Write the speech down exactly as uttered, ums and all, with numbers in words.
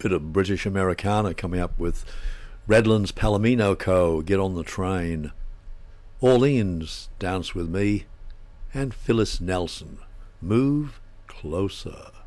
bit of British Americana coming up with Redlands Palomino Co., Get on the Train, Orleans, Dance with Me, and Phyllis Nelson, Move Closer.